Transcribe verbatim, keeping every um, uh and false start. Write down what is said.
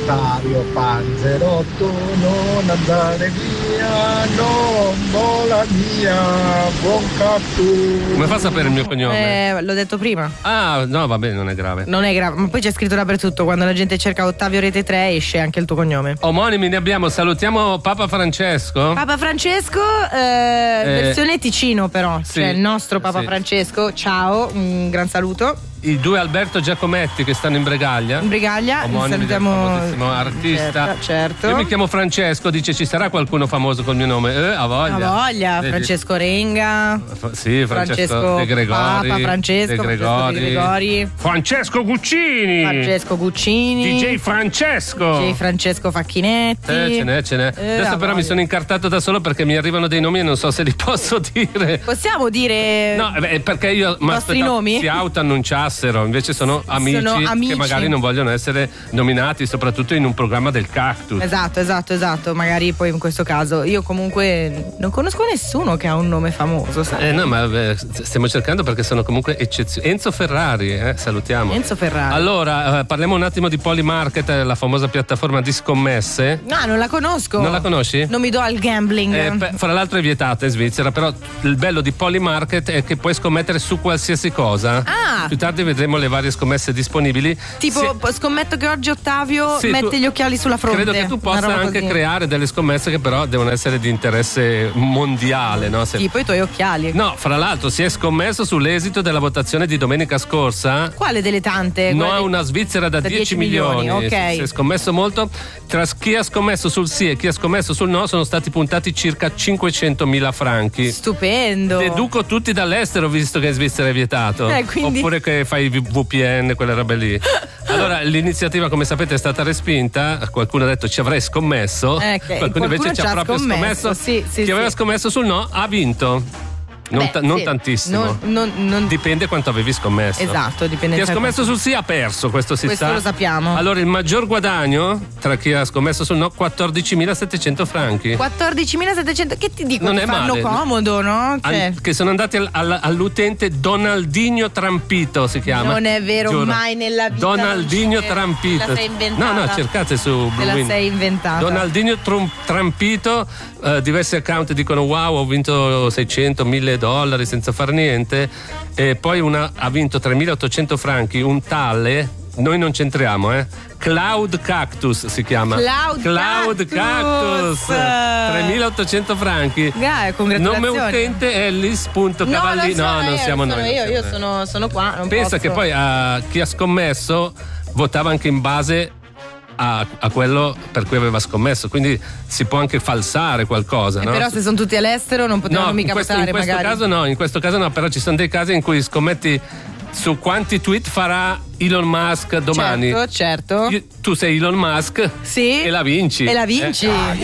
Ottavio Panzerotto, non andare via, non vola via, buon cactus. Come fa a sapere il mio cognome? Eh, l'ho detto prima. Ah, no, va bene, non è grave. Non è grave, ma poi c'è scritto dappertutto. Quando la gente cerca Ottavio Rete tre esce anche il tuo cognome. Omonimi ne abbiamo, salutiamo Papa Francesco. Papa Francesco, eh, Eh, versione Ticino però, sì, cioè il nostro Papa sì. Francesco. Ciao, un gran saluto. I due Alberto Giacometti che stanno in Bregaglia. In Bregaglia, Omonimi del salutiamo. famosissimo artista. Certo, certo. Io mi chiamo Francesco, dice ci sarà qualcuno famoso col mio nome? Eh, a voglia. A voglia, Vedi? Francesco Renga. Fa- Sì, Francesco, Francesco De Gregori. Papa Francesco, De Francesco Gregori. De Gregori. Francesco Guccini. Francesco Guccini. D J Francesco. D J Francesco Facchinetti. Eh, ce n'è, ce n'è. Eh, Adesso a però mi voglia. sono incartato da solo perché mi arrivano dei nomi e non so se li posso dire. Possiamo dire No, eh, perché io mi vostri aspettavo nomi? si autoannunciassero, invece sono amici, Sono amici. che magari non vogliono essere nominati, soprattutto in un programma del Cactus. Esatto, esatto, esatto. Magari poi in questo caso. Io comunque non conosco nessuno che ha un nome famoso, sai? Eh no, ma eh, stiamo cercando perché sono comunque eccezioni. Enzo Ferrari, eh, salutiamo. Enzo Ferrari. Allora, eh, parliamo un attimo di Polymarket, la famosa piattaforma di scommesse. No, non la conosco. Non la conosci? Non mi do al gambling. Eh, pe- fra l'altro è vietata in Svizzera, però il bello di Polymarket è che puoi scommettere su qualsiasi cosa. Ah. Più tardi vedremo le varie scommesse disponibili. Tipo, Se- po- scommetto che oggi Ottavio Sì, mette tu- gli occhiali sulla fronte. Credo che tu Una possa roba anche così. creare delle scommesse che però devono essere di interesse mondiale, no? Se- Tipo i tuoi occhiali. No, fra l'altro si è scommesso sull'esito della votazione di domenica scorsa. Quale delle tante? No, Quelle a di- una Svizzera da, da dieci dieci milioni, milioni. ok. Si è scommesso molto. Tra chi ha scommesso sul sì e chi ha scommesso sul no sono stati puntati circa cinquecentomila franchi. Stupendo. Deduco tutti dall'estero visto che in Svizzera è vietato. Eh, quindi- Oppure che fai V P N, quelle robe lì. Allora, l'iniziativa, come sapete, è stata respinta. Qualcuno ha detto ci avrei scommesso. Eh, che Qualcuno invece qualcuno ci ha ci ha proprio scommesso. scommesso. Sì, sì, chi aveva sì. scommesso sul no ha vinto. Non, Beh, ta- non sì. tantissimo. Non- non- non- Dipende quanto avevi scommesso. Esatto, dipende Chi ha da scommesso sul sì ha perso, questo si Questo sa. lo sappiamo. Allora, il maggior guadagno tra chi ha scommesso sul no, quattordicimilasettecento franchi. quattordicimilasettecento. Che ti dico? Non Ti è fanno male. comodo, no? Cioè, Al- che sono andati al- al- all'utente Donaldinho Trampito, si chiama. Non è vero, Giuro. mai nella vita Donaldinho non c'è. Trampito. Te la sei inventata. No, no, cercate su te Blue la Wind. sei inventata. Donaldinho Trum- Trampito, eh, diversi account dicono wow, ho vinto seicento, mille dollari senza far niente, e poi una ha vinto tremilaottocento franchi, un tale, noi non c'entriamo, eh. Cloud Cactus si chiama. Cloud Cactus. Cactus. tremilaottocento franchi. Gai, congratulazioni. Nome utente Ellis.cavalli. No, No, non siamo sono noi. Io, non io siamo sono, sono qua. Non Pensa posso. che poi a chi ha scommesso votava anche in base a, a quello per cui aveva scommesso, quindi si può anche falsare qualcosa, Eh, no? Però se sono tutti all'estero non potevano no, mica in questo, votare, in questo magari. caso no, in questo caso no, però ci sono dei casi in cui scommetti su quanti tweet farà Elon Musk domani. Certo, certo. Io- tu sei Elon Musk Sì. e la vinci. E la vinci. Eh.